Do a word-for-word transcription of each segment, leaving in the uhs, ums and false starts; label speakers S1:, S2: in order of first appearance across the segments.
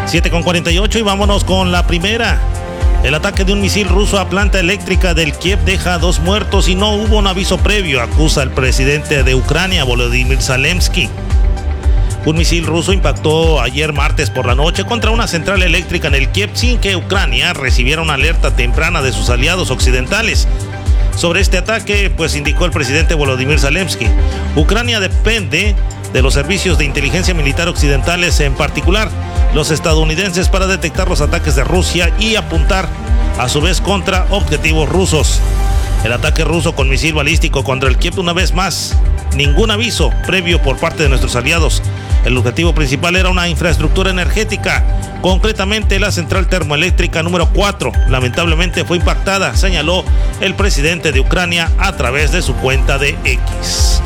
S1: siete con cuarenta y ocho y vámonos con la primera. El ataque de un misil ruso a planta eléctrica del Kiev deja a dos muertos y no hubo un aviso previo, acusa el presidente de Ucrania, Volodymyr Zelensky. Un misil ruso impactó ayer martes por la noche contra una central eléctrica en el Kiev sin que Ucrania recibiera una alerta temprana de sus aliados occidentales. Sobre este ataque, pues indicó el presidente Volodymyr Zelensky, Ucrania depende de los servicios de inteligencia militar occidentales, en particular los estadounidenses, para detectar los ataques de Rusia y apuntar a su vez contra objetivos rusos. El ataque ruso con misil balístico contra el Kiev, una vez más, ningún aviso previo por parte de nuestros aliados. El objetivo principal era una infraestructura energética, concretamente la central termoeléctrica número cuatro. Lamentablemente fue impactada, señaló el presidente de Ucrania a través de su cuenta de X.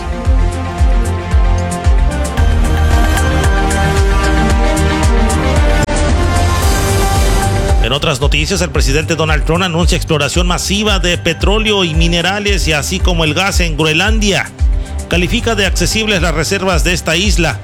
S1: En otras noticias, el presidente Donald Trump anuncia exploración masiva de petróleo y minerales y así como el gas en Groenlandia. Califica de accesibles las reservas de esta isla.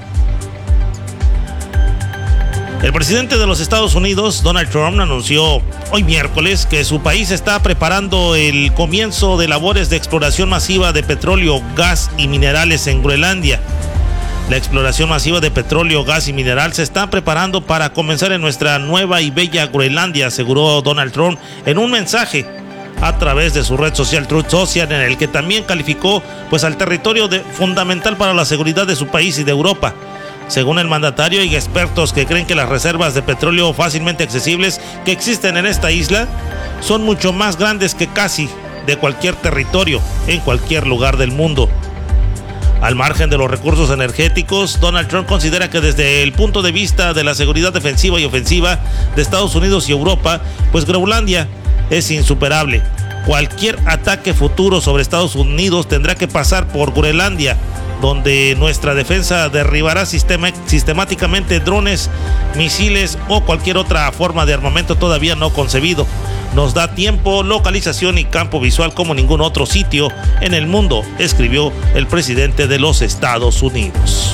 S1: El presidente de los Estados Unidos, Donald Trump, anunció hoy miércoles que su país está preparando el comienzo de labores de exploración masiva de petróleo, gas y minerales en Groenlandia. La exploración masiva de petróleo, gas y mineral se está preparando para comenzar en nuestra nueva y bella Groenlandia, aseguró Donald Trump en un mensaje a través de su red social Truth Social, en el que también calificó pues al territorio de fundamental para la seguridad de su país y de Europa. Según el mandatario, hay expertos que creen que las reservas de petróleo fácilmente accesibles que existen en esta isla son mucho más grandes que casi de cualquier territorio en cualquier lugar del mundo. Al margen de los recursos energéticos, Donald Trump considera que desde el punto de vista de la seguridad defensiva y ofensiva de Estados Unidos y Europa, pues Groenlandia es insuperable. Cualquier ataque futuro sobre Estados Unidos tendrá que pasar por Groenlandia, donde nuestra defensa derribará sistema, sistemáticamente drones, misiles o cualquier otra forma de armamento todavía no concebido. Nos da tiempo, localización y campo visual como ningún otro sitio en el mundo, escribió el presidente de los Estados Unidos.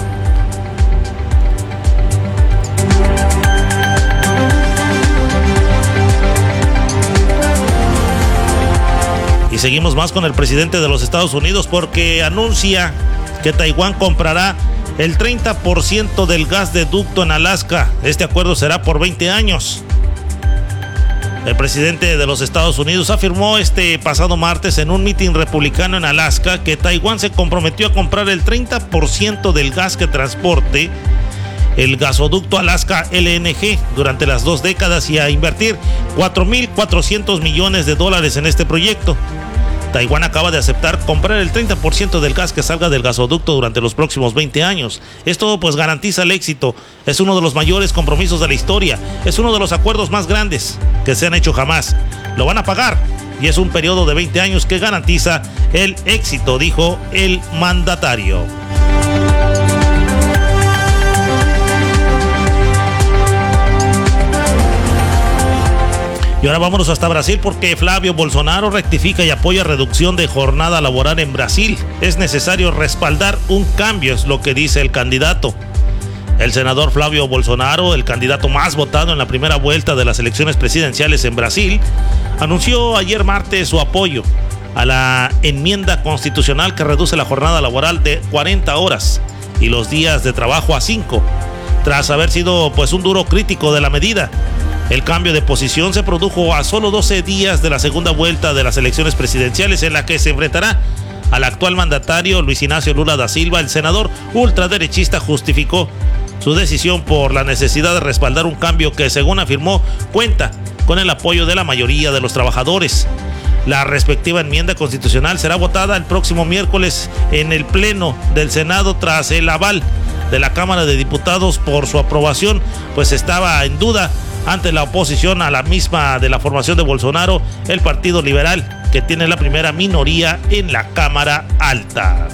S1: Y seguimos más con el presidente de los Estados Unidos porque anuncia que Taiwán comprará el treinta por ciento del gas de ducto en Alaska. Este acuerdo será por veinte años. El presidente de los Estados Unidos afirmó este pasado martes en un mitin republicano en Alaska que Taiwán se comprometió a comprar el treinta por ciento del gas que transporte el gasoducto Alaska L N G durante las dos décadas y a invertir cuatro mil cuatrocientos millones de dólares en este proyecto. Taiwán acaba de aceptar comprar el treinta por ciento del gas que salga del gasoducto durante los próximos veinte años. Esto pues garantiza el éxito. Es uno de los mayores compromisos de la historia. Es uno de los acuerdos más grandes que se han hecho jamás. Lo van a pagar y es un periodo de veinte años que garantiza el éxito, dijo el mandatario. Y ahora vámonos hasta Brasil porque Flávio Bolsonaro rectifica y apoya reducción de jornada laboral en Brasil. Es necesario respaldar un cambio, es lo que dice el candidato. El senador Flávio Bolsonaro, el candidato más votado en la primera vuelta de las elecciones presidenciales en Brasil, anunció ayer martes su apoyo a la enmienda constitucional que reduce la jornada laboral de cuarenta horas y los días de trabajo a cinco, tras haber sido pues un duro crítico de la medida. El cambio de posición se produjo a solo doce días de la segunda vuelta de las elecciones presidenciales en la que se enfrentará al actual mandatario Luis Ignacio Lula da Silva. El senador ultraderechista justificó su decisión por la necesidad de respaldar un cambio que, según afirmó, cuenta con el apoyo de la mayoría de los trabajadores. La respectiva enmienda constitucional será votada el próximo miércoles en el Pleno del Senado tras el aval de la Cámara de Diputados por su aprobación, pues estaba en duda ante la oposición a la misma de la formación de Bolsonaro, el Partido Liberal, que tiene la primera minoría en la Cámara Alta.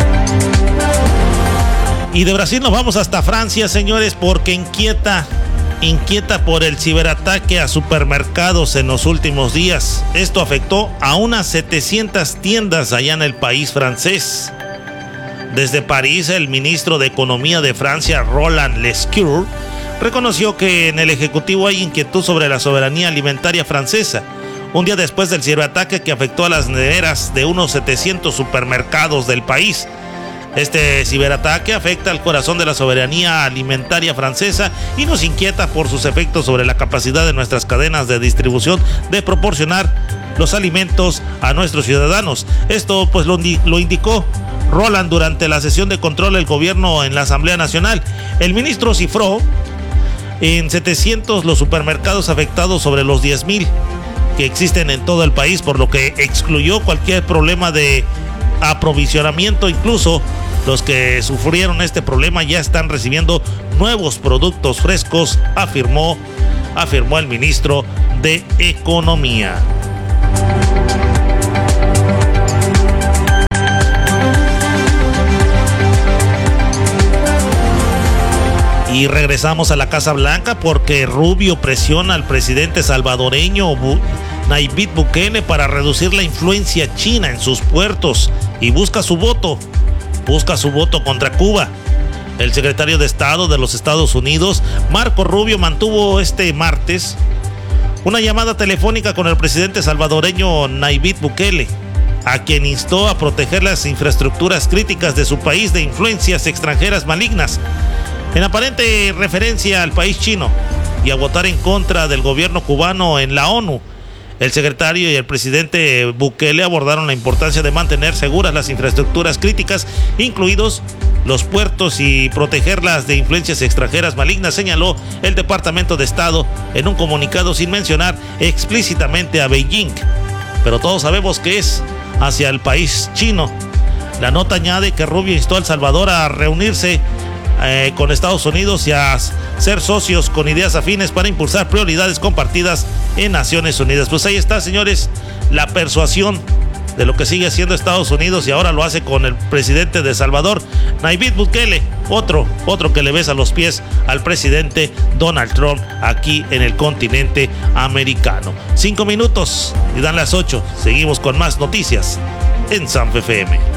S1: Y de Brasil nos vamos hasta Francia, señores, porque inquieta inquieta por el ciberataque a supermercados en los últimos días. Esto afectó a unas setecientas tiendas allá en el país francés. Desde París, el ministro de Economía de Francia, Roland Lescure, reconoció que en el Ejecutivo hay inquietud sobre la soberanía alimentaria francesa, un día después del ciberataque que afectó a las neveras de unos setecientos supermercados del país. Este ciberataque afecta al corazón de la soberanía alimentaria francesa y nos inquieta por sus efectos sobre la capacidad de nuestras cadenas de distribución de proporcionar los alimentos a nuestros ciudadanos. Esto pues lo, lo indicó Roland durante la sesión de control del gobierno en la Asamblea Nacional. El ministro cifró en setecientos los supermercados afectados sobre los diez mil que existen en todo el país, por lo que excluyó cualquier problema de aprovisionamiento. Incluso los que sufrieron este problema ya están recibiendo nuevos productos frescos, afirmó, afirmó el ministro de Economía. Y regresamos a la Casa Blanca porque Rubio presiona al presidente salvadoreño Nayib Bukele para reducir la influencia china en sus puertos y busca su voto, busca su voto contra Cuba. El secretario de Estado de los Estados Unidos, Marco Rubio, mantuvo este martes una llamada telefónica con el presidente salvadoreño Nayib Bukele, a quien instó a proteger las infraestructuras críticas de su país de influencias extranjeras malignas, en aparente referencia al país chino, y a votar en contra del gobierno cubano en la ONU. El secretario y el presidente Bukele abordaron la importancia de mantener seguras las infraestructuras críticas, incluidos los puertos, y protegerlas de influencias extranjeras malignas, señaló el Departamento de Estado en un comunicado, sin mencionar explícitamente a Beijing. Pero todos sabemos que es hacia el país chino. La nota añade que Rubio instó a El Salvador a reunirse Eh, con Estados Unidos y a ser socios con ideas afines para impulsar prioridades compartidas en Naciones Unidas. Pues ahí está, señores, la persuasión de lo que sigue haciendo Estados Unidos, y ahora lo hace con el presidente de El Salvador, Nayib Bukele, otro, otro que le besa los pies al presidente Donald Trump aquí en el continente americano. Cinco minutos y dan las ocho. Seguimos con más noticias en Sanfe F M.